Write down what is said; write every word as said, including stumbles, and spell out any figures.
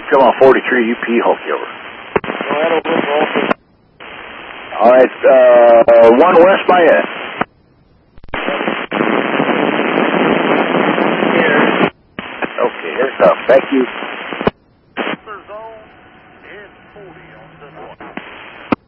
come on forty-three, U P, Hulky over. Go ahead, over. All right, uh, one west by it. Okay, here's up. Thank you.